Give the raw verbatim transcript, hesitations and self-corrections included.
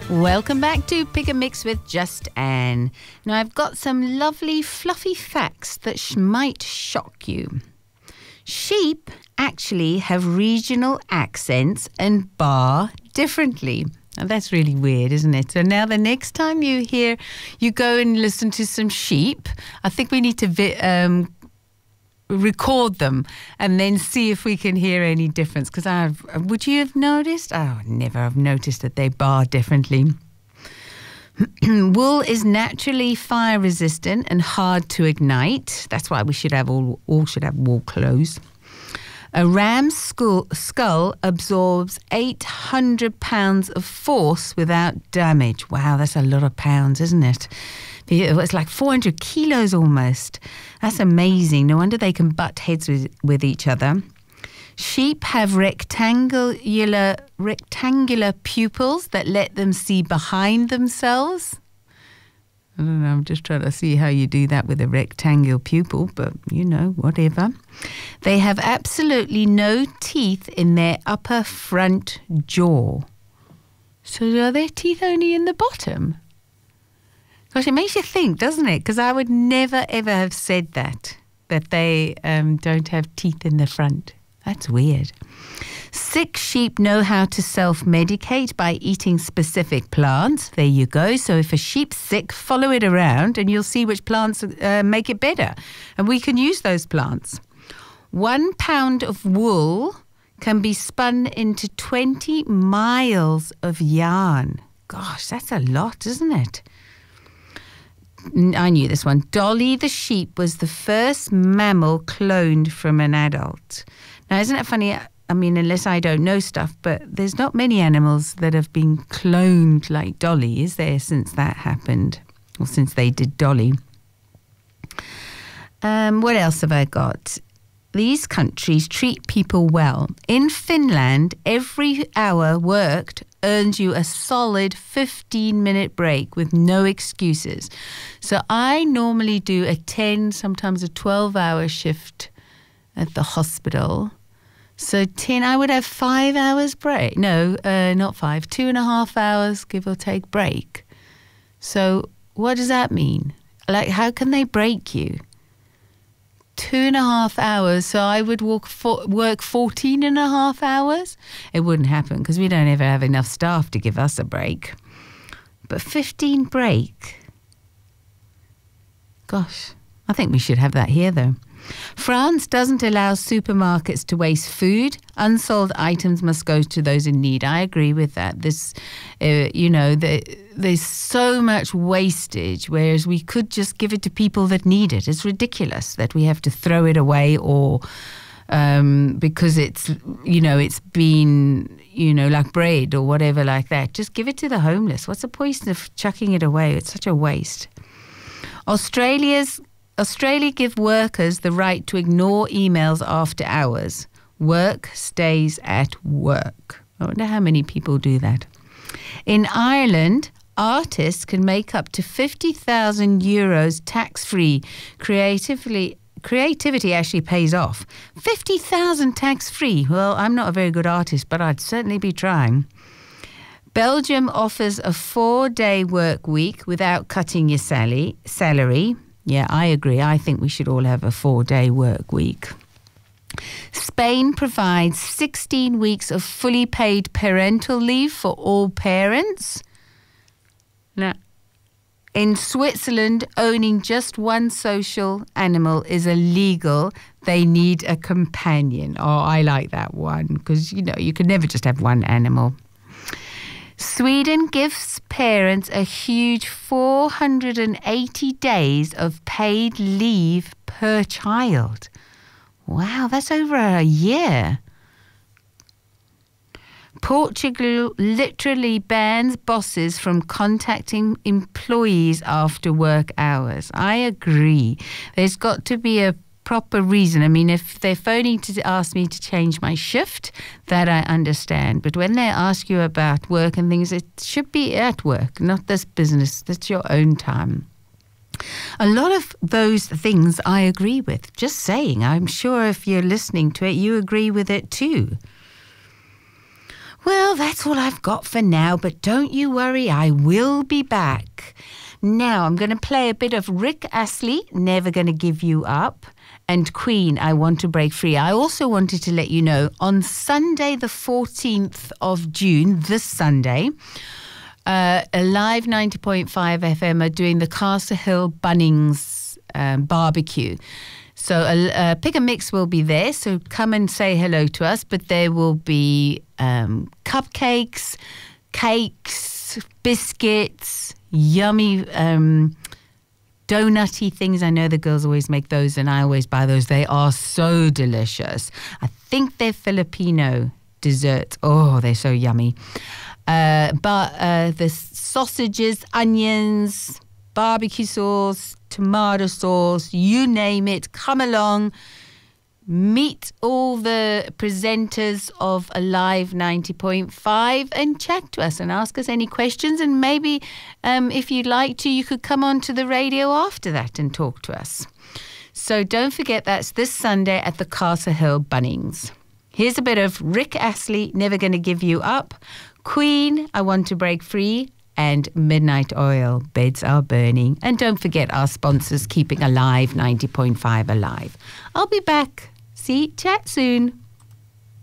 Welcome back to Pick a Mix with Just Anne. Now, I've got some lovely fluffy facts that sh- might shock you. Sheep actually have regional accents and bar differently. Now, that's really weird, isn't it? So now the next time you hear, you go and listen to some sheep, I think we need to vi- um, record them and then see if we can hear any difference. Because I've, would you have noticed? Oh, never have noticed that they bar differently. Wool is naturally fire resistant and hard to ignite. That's why we should have all, all should have wool clothes. A ram's skull, skull absorbs eight hundred pounds of force without damage. Wow, that's a lot of pounds, isn't it? It's like four hundred kilos almost. That's amazing. No wonder they can butt heads with, with each other. Sheep have rectangular, rectangular pupils that let them see behind themselves. I don't know, I'm just trying to see how you do that with a rectangular pupil, but, you know, whatever. They have absolutely no teeth in their upper front jaw. So are their teeth only in the bottom? Gosh, it makes you think, doesn't it? Because I would never, ever have said that, that they um, don't have teeth in the front. That's weird. Sick sheep know how to self-medicate by eating specific plants. There you go. So if a sheep's sick, follow it around and you'll see which plants uh, make it better. And we can use those plants. One pound of wool can be spun into twenty miles of yarn. Gosh, that's a lot, isn't it? I knew this one. Dolly the sheep was the first mammal cloned from an adult. Now, isn't it funny? I mean, unless I don't know stuff, but there's not many animals that have been cloned like Dolly, is there, since that happened? Or since they did Dolly. Um, what else have I got? These countries treat people well. In Finland, every hour worked earns you a solid fifteen-minute break with no excuses. So I normally do a ten, sometimes a twelve-hour shift at the hospital. So ten, I would have five hours break. No, uh, not five, two and a half hours, give or take, break. So what does that mean? Like, how can they break you? Two and a half hours, so I would walk for, work fourteen and a half hours? It wouldn't happen because we don't ever have enough staff to give us a break. But fifteen break? Gosh, I think we should have that here though. France doesn't allow supermarkets to waste food. Unsold items must go to those in need. I agree with that. This, uh, you know, the, there's so much wastage, whereas we could just give it to people that need it. It's ridiculous that we have to throw it away or um, because it's, you know, it's been, you know, like bread or whatever like that. Just give it to the homeless. What's the point of chucking it away? It's such a waste. Australia's Australia give workers the right to ignore emails after hours. Work stays at work. I wonder how many people do that. In Ireland, artists can make up to fifty thousand euros tax-free. Creatively, creativity actually pays off. fifty thousand tax-free. Well, I'm not a very good artist, but I'd certainly be trying. Belgium offers a four-day work week without cutting your sally, salary. Yeah, I agree. I think we should all have a four-day work week. Spain provides sixteen weeks of fully paid parental leave for all parents. Now, in Switzerland, owning just one social animal is illegal. They need a companion. Oh, I like that one because, you know, you can never just have one animal. Sweden gives parents a huge four hundred eighty days of paid leave per child. Wow, that's over a year. Portugal literally bans bosses from contacting employees after work hours. I agree. There's got to be a proper reason. I mean, if they're phoning to ask me to change my shift, that I understand. But when they ask you about work and things, it should be at work, not this business. That's your own time. A lot of those things I agree with. Just saying, I'm sure if you're listening to it, you agree with it too. Well, that's all I've got for now, but don't you worry, I will be back. Now, I'm going to play a bit of Rick Astley, Never Gonna Give You Up, and Queen, I Want to Break Free. I also wanted to let you know, on Sunday the fourteenth of June, this Sunday, uh, Alive ninety point five F M are doing the Castle Hill Bunnings um, barbecue. So uh, uh, Pick a Mix will be there, so come and say hello to us. But there will be um, cupcakes, cakes, biscuits, yummy um, donutty things. I know the girls always make those, and I always buy those. They are so delicious. I think they're Filipino desserts. Oh, they're so yummy. Uh, but uh, the sausages, onions, barbecue sauce, tomato sauce, you name it, come along, meet all the presenters of Alive ninety point five and chat to us and ask us any questions, and maybe um, if you'd like to, you could come on to the radio after that and talk to us. So don't forget, that's this Sunday at the Castle Hill Bunnings. Here's a bit of Rick Astley, Never Gonna Give You Up, Queen, I Want to Break Free, and Midnight Oil, Beds Are Burning. And don't forget our sponsors, keeping Alive ninety point five alive. I'll be back. See, chat soon.